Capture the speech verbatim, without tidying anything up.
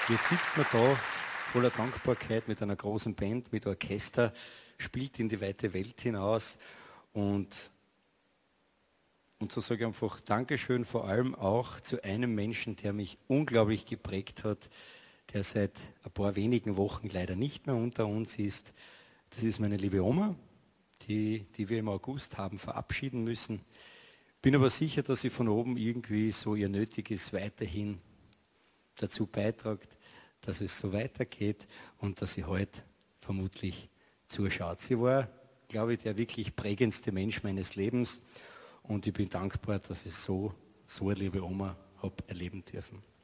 Jetzt sitzt man da voller Dankbarkeit mit einer großen Band, mit Orchester, spielt in die weite Welt hinaus und, und so sage ich einfach Dankeschön, vor allem auch zu einem Menschen, der mich unglaublich geprägt hat, der seit ein paar wenigen Wochen leider nicht mehr unter uns ist. Das ist meine liebe Oma, die, die wir im August haben verabschieden müssen. Bin aber sicher, dass sie von oben irgendwie so ihr Nötiges weiterhin dazu beiträgt, dass es so weitergeht und dass sie heute vermutlich zuschaut. Sie war, glaube ich, der wirklich prägendste Mensch meines Lebens und ich bin dankbar, dass ich so, so eine liebe Oma habe erleben dürfen.